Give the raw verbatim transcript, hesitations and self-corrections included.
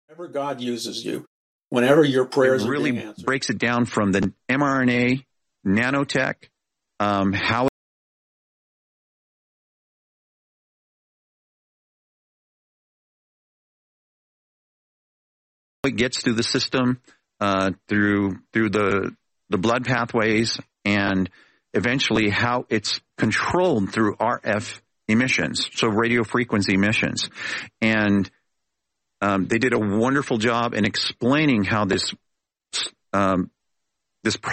Whenever God uses you, whenever your prayers it really are being answered. breaks it down from the mRNA, nanotech, um, how it gets through the system, uh, through through the the blood pathways, and eventually how it's controlled through R F emissions, so radio frequency emissions. And um, they did a wonderful job in explaining how this um, this